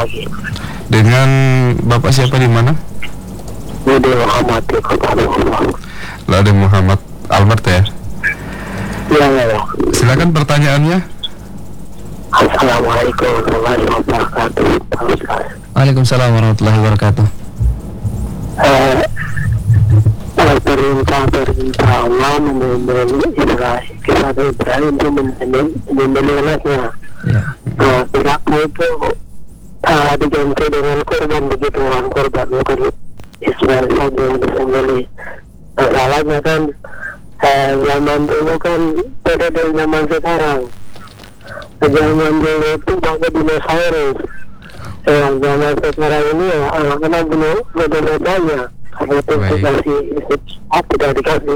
lagi. Dengan Bapak siapa di mana? Budi Muhammad di Kota Depok. Lade Muhammad Albert ya. Iya, ya. Silakan pertanyaannya. Assalamualaikum warahmatullahi wabarakatuh. Pak Ustaz. Waalaikumsalam warahmatullahi wabarakatuh. Perintah Allah membeli Ibrahim, kisah Ibrahim itu membeli anaknya. Ya. Nah, pihakmu itu diganti dengan korban begitu, korban bukan Ismail saja yang disembeli. Masalahnya kan zaman dulu kan beda dari zaman sekarang. Zaman dulu itu pakai dinosaurus. Zaman sekarang ini ya anak-anak beda-bedanya. Karena itu dikasih tidak dikasih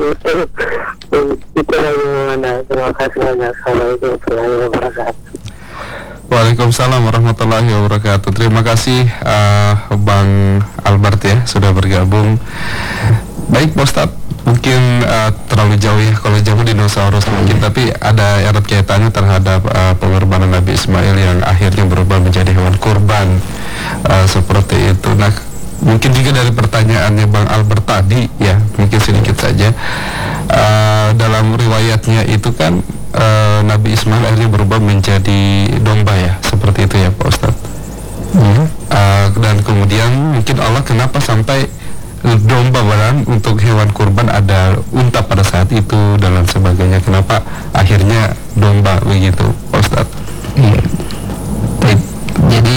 itu lagi mana. Terima kasih banyak. Assalamualaikum warahmatullahi wabarakatuh. Waalaikumsalam warahmatullahi wabarakatuh. Terima kasih Bang Albert ya sudah bergabung. Baik Pak Ustadz, mungkin terlalu jauh ya kalau jauh dinosaurus mungkin, tapi ada erat kaitannya terhadap pengorbanan Nabi Ismail yang akhirnya berubah menjadi hewan kurban seperti itu. Nah, mungkin juga dari pertanyaannya Bang Albert tadi ya, mungkin sedikit saja dalam riwayatnya itu kan Nabi Ismail akhirnya berubah menjadi domba ya, seperti itu ya Pak Ustadz. Dan kemudian mungkin Allah kenapa sampai domba barang untuk hewan kurban, ada unta pada saat itu dan lain sebagainya, kenapa akhirnya domba begitu Pak Ustadz? Iya. Baik. Jadi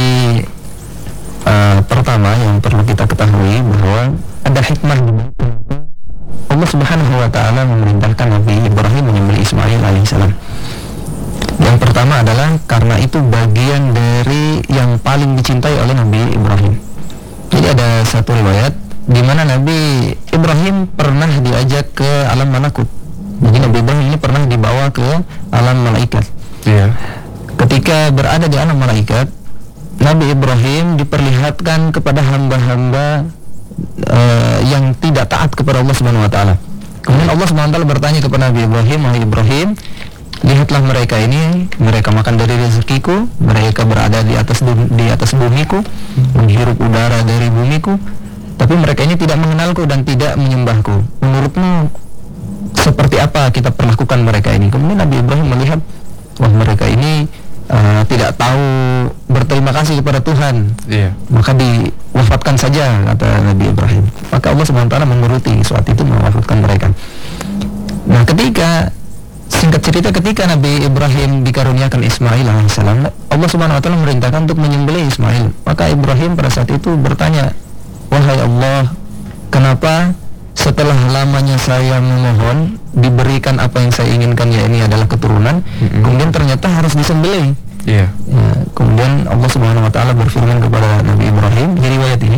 pertama yang perlu kita ketahui bahwa ada hikmah Allah Subhanahu wa Ta'ala memerintahkan Nabi Ibrahim menyembelih Ismail alaihissalam. Yang pertama adalah karena itu bagian dari yang paling dicintai oleh Nabi Ibrahim. Jadi ada satu riwayat di mana Nabi Ibrahim pernah diajak ke alam malakut. Jadi Nabi Ibrahim ini pernah dibawa ke alam malaikat. Iya. Ketika berada di alam malaikat, Nabi Ibrahim diperlihatkan kepada hamba-hamba yang tidak taat kepada Allah Subhanahu wa Ta'ala. Kemudian Allah Subhanahu wa Ta'ala bertanya kepada Nabi Ibrahim, "Wahai Ibrahim, lihatlah mereka ini, mereka makan dari rezekiku, mereka berada di atas bumiku, menghirup udara dari bumiku, tapi mereka ini tidak mengenalku dan tidak menyembahku. Menurutmu seperti apa kita perlakukan mereka ini?" Kemudian Nabi Ibrahim melihat, wah mereka ini tidak tahu berterima kasih kepada Tuhan. Iya. Maka diwafatkan saja, kata Nabi Ibrahim. Maka Allah SWT menuruti saat itu mewafatkan mereka. Nah, singkat cerita, ketika Nabi Ibrahim dikaruniakan Ismail alaihissalam, Allah SWT memerintahkan untuk menyembelih Ismail. Maka Ibrahim pada saat itu bertanya, "Wahai Allah, kenapa setelah lamanya saya memohon diberikan apa yang saya inginkan, ya ini adalah keturunan, kemudian ternyata harus disembelih?" Iya. Ya, kemudian Allah Subhanahu wa Ta'ala berfirman kepada Nabi Ibrahim di riwayat ini,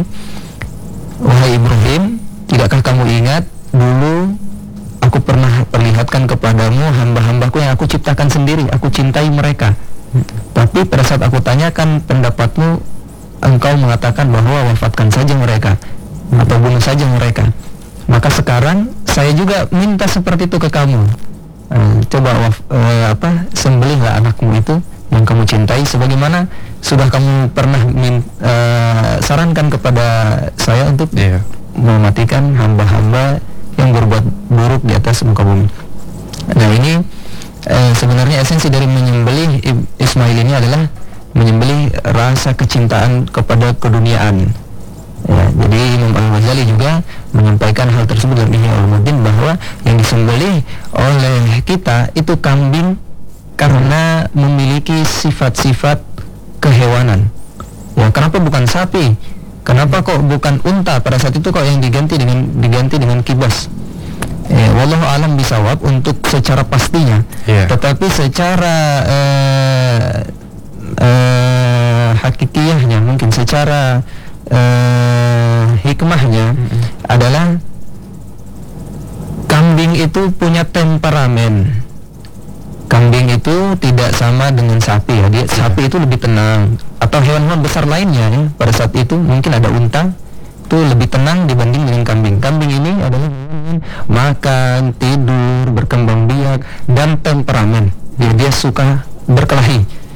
"Wahai Ibrahim, tidakkah kamu ingat dulu aku pernah perlihatkan kepadamu hamba-hambaku yang aku ciptakan sendiri, aku cintai mereka. Tapi pada saat aku tanyakan pendapatmu, engkau mengatakan bahwa wafatkan saja mereka atau bunuh saja mereka. Maka sekarang saya juga minta seperti itu ke kamu. Coba sembelihlah anakmu itu yang kamu cintai, sebagaimana sudah kamu pernah sarankan kepada saya untuk mematikan hamba-hamba yang berbuat buruk di atas muka bumi." Nah, ini sebenarnya esensi dari menyembelih Ismail ini adalah menyembelih rasa kecintaan kepada keduniaan. Ya, jadi Imam Al-Ghazali juga menyampaikan hal tersebut dalam Ihya Ulumuddin, bahwa yang disembelih oleh kita itu kambing karena memiliki sifat-sifat kehewanan. Ya, kenapa bukan sapi? Kenapa kok bukan unta? Pada saat itu kok yang diganti dengan kibas? Wallahu alam bisawab untuk secara pastinya. Tetapi secara hakikiyahnya, mungkin secara hikmahnya adalah kambing itu punya temperamen. Kambing itu tidak sama dengan sapi ya. Sapi itu lebih tenang, atau hewan-hewan besar lainnya ya. Pada saat itu mungkin ada unta, itu lebih tenang dibanding dengan kambing. Kambing ini adalah makan, tidur, berkembang biak, dan temperamen. Dia suka berkelahi.